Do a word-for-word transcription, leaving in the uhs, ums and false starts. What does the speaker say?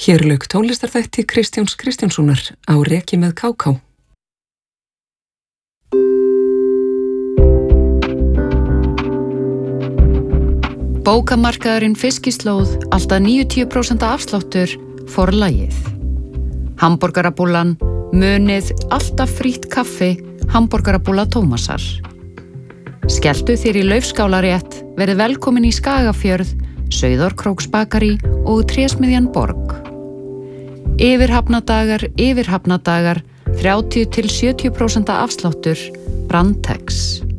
Hér lauk tónlistarþætti Kristjáns Kristjánssonar á Reki með Káká. Bókamarkaðurinn Fiskislóð alltaf níutíu prósent afsláttur Forlagið. Hamborgarabúllan, munið, alltaf frítt kaffi, hamborgarabúlla Tómasar. Skelltu þér í laufskálarétt, verið velkomin í Skagafjörð, Sauðárkróksbakari og Trésmiðjan Borg. Yfirhafnadagar, yfirhafnadagar, þrjátíu til sjötíu prósent afsláttur, Brandtex.